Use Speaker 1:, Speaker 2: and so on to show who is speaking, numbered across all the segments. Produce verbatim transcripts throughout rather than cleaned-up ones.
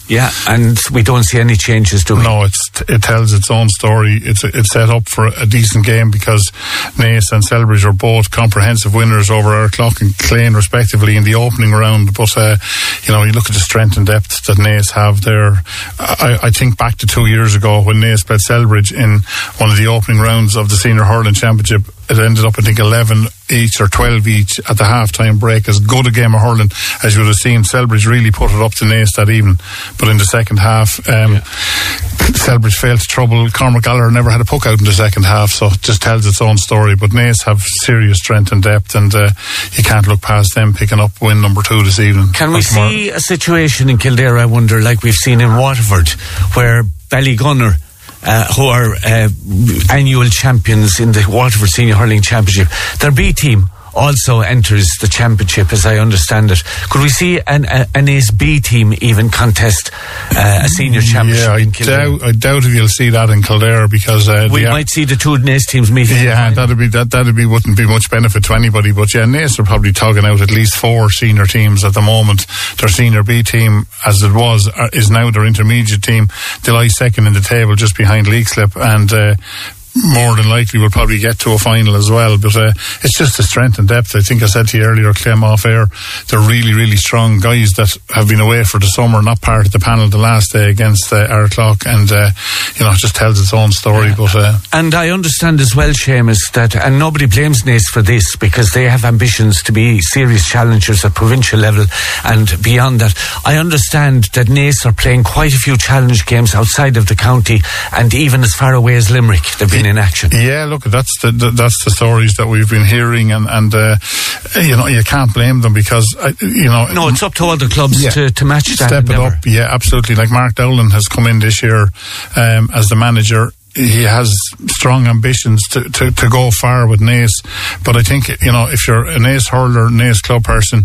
Speaker 1: Yeah, and we don't see any changes, do we?
Speaker 2: No, it's, it tells its own story. It's it's set up for a decent game because Naas and Celbridge are both comprehensive winners over Airclough and Clane respectively in the opening round. But uh, you know, you look at the strength and depth that Naas have there. I, I think back to two years ago when Naas played Celbridge in one of the opening rounds of the Senior Hurling Championship. It ended up, I think, eleven each or twelve each at the half-time break. As good a game of hurling as you would have seen. Celbridge really put it up to Naas that evening. But in the second half, um, yeah. Celbridge failed to trouble. Cormac Gallagher never had a puck out in the second half, so it just tells its own story. But Naas have serious strength and depth, and uh, you can't look past them picking up win number two this evening.
Speaker 1: Can we see a situation in Kildare, I wonder, like we've seen in Waterford, where Ballygunner, Uh, who are uh, annual champions in the Waterford Senior Hurling Championship, their B team also enters the championship, as I understand it. Could we see an, a, an Naas B team even contest uh, a senior championship?
Speaker 2: Yeah, I
Speaker 1: in Kildare?
Speaker 2: doubt, I doubt if you'll see that in Kildare because uh,
Speaker 1: we might see the two Naas teams meeting.
Speaker 2: Yeah, that'd be that. That'd be wouldn't be much benefit to anybody. But yeah, Naas are probably tugging out at least four senior teams at the moment. Their senior B team, as it was, is now their intermediate team. They lie second in the table, just behind Leixlip, and Uh, more than likely will probably get to a final as well. But uh, it's just the strength and depth. I think I said to you earlier, Clem, off air, they're really, really strong guys that have been away for the summer, not part of the panel the last day against uh, Airclough, and uh, you know, it just tells its own story. Yeah. But uh,
Speaker 1: and I understand as well, Seamus, that, and nobody blames Naas for this because they have ambitions to be serious challengers at provincial level and beyond that. I understand that Naas are playing quite a few challenge games outside of the county and even as far away as Limerick. They've been in action.
Speaker 2: Yeah, look, that's the, the that's the stories that we've been hearing, and and uh, you know, you can't blame them because uh, you know.
Speaker 1: No, it's up to all the clubs yeah, to, to match that.
Speaker 2: Step
Speaker 1: endeavour.
Speaker 2: it up, yeah, absolutely. Like Mark Dowling has come in this year um, as the manager. He has strong ambitions to, to, to go far with Naas, but I think, you know, if you're a Naas hurler, Naas club person,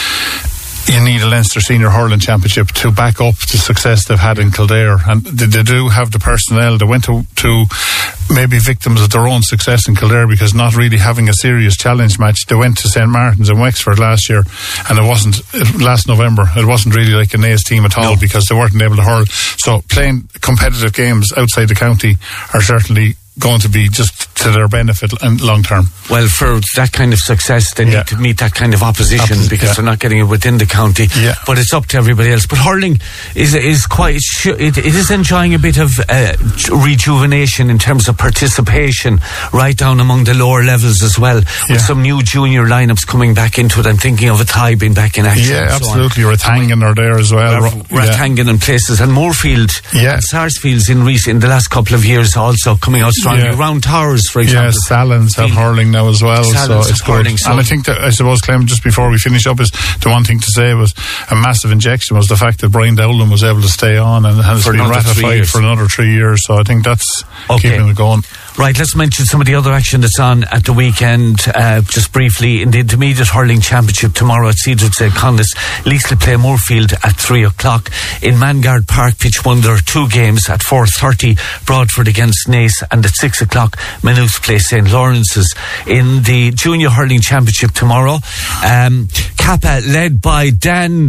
Speaker 2: you need a Leinster Senior Hurling Championship to back up the success they've had in Kildare, and they, they do have the personnel. They went to, to maybe victims of their own success in Kildare because not really having a serious challenge match. They went to Saint Martin's in Wexford last year, and it wasn't it, last November. It wasn't really like a Naas team at all no. because they weren't able to hurl. So playing competitive games outside the county are certainly going to be just to their benefit and long term.
Speaker 1: Well, for that kind of success, they
Speaker 2: yeah.
Speaker 1: need to meet that kind of opposition Absolutely, because
Speaker 2: yeah.
Speaker 1: they're not getting it within the county.
Speaker 2: Yeah.
Speaker 1: But it's up to everybody else. But hurling is is quite it, it is enjoying a bit of uh, rejuvenation in terms of participation right down among the lower levels as well. With
Speaker 2: yeah.
Speaker 1: some new junior lineups coming back into it. I'm thinking of Athy being back in action.
Speaker 2: Yeah,
Speaker 1: and so
Speaker 2: absolutely. Rathangan are there as well.
Speaker 1: Rathangan yeah. and places, and Moorfield
Speaker 2: yeah.
Speaker 1: and Sarsfields in recent in the last couple of years also coming out strongly.
Speaker 2: Yeah.
Speaker 1: Round Towers, for example.
Speaker 2: Yes, Salins have hurling now as well,
Speaker 1: Salins
Speaker 2: so it's
Speaker 1: hurling,
Speaker 2: good.
Speaker 1: so
Speaker 2: and I think that, I suppose, Clem, just before we finish up, is the one thing to say was a massive injection was the fact that Brian Dowling was able to stay on and has
Speaker 1: for
Speaker 2: been ratified for another three years. So I think that's
Speaker 1: okay.
Speaker 2: keeping it going.
Speaker 1: Right, let's mention some of the other action that's on at the weekend, uh, just briefly. In the Intermediate Hurling Championship tomorrow at Cedar St. Conless, Leixlip play Moorfield at three o'clock. In Mangard Park, pitch one, there are two games at four thirty, Broadford against Naas, and at six o'clock, Maynooth play Saint Lawrence's. In the Junior Hurling Championship tomorrow, um, Kappa, led by Dan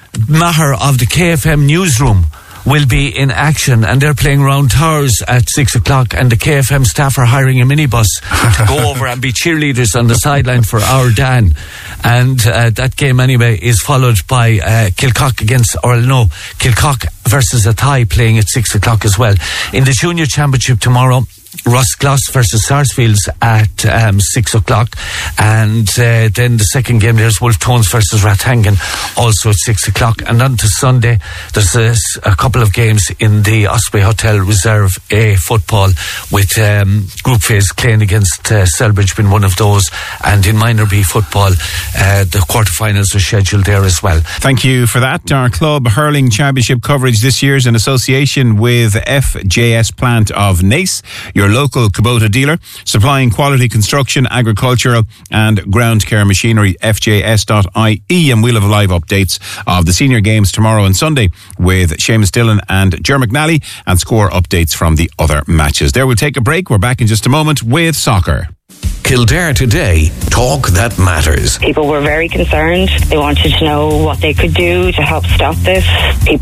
Speaker 1: Maher of the K F M Newsroom, will be in action, and they're playing Round Towers at six o'clock, and the K F M staff are hiring a minibus to go over and be cheerleaders on the sideline for our Dan. And uh, that game anyway is followed by uh, Kilcock against, or no, Kilcock versus Athy playing at six o'clock as well. In the Junior Championship tomorrow, Roscloss versus Sarsfields at um, six o'clock, and uh, then the second game there's Wolf Tones versus Rathangan also at six o'clock. And on to Sunday there's a, a couple of games in the Osprey Hotel Reserve A football, with um, group phase Clane against uh, Celbridge being one of those, and in minor B football uh, the quarterfinals are scheduled there as well.
Speaker 3: Thank you for that. Our club hurling championship coverage this year is in association with F J S Plant of Naas, your local Kubota dealer, supplying quality construction, agricultural and ground care machinery. F J S dot I E, and we'll have live updates of the senior games tomorrow and Sunday with Seamus Dillon and Ger McNally, and score updates from the other matches. There, we'll take a break. We're back in just a moment with soccer.
Speaker 4: Kildare Today, talk that matters.
Speaker 5: People were very concerned. They wanted to know what they could do to help stop this. People